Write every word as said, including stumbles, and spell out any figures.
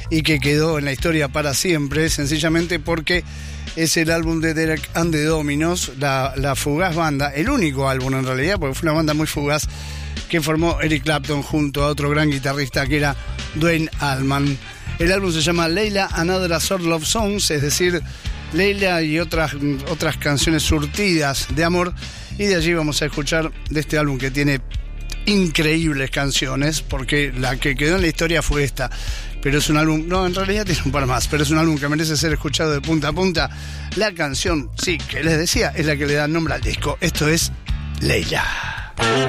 y que quedó en la historia para siempre, sencillamente porque es el álbum de Derek and the Dominos, la, la fugaz banda, el único álbum en realidad, porque fue una banda muy fugaz que formó Eric Clapton junto a otro gran guitarrista que era Duane Allman. El álbum se llama Layla and Other Assorted Love Songs, es decir, Layla y otras, otras canciones surtidas de amor, y de allí vamos a escuchar de este álbum que tiene increíbles canciones, porque la que quedó en la historia fue esta, pero es un álbum, no, en realidad tiene un par más, pero es un álbum que merece ser escuchado de punta a punta. La canción, sí, que les decía, es la que le da nombre al disco. Esto es Layla.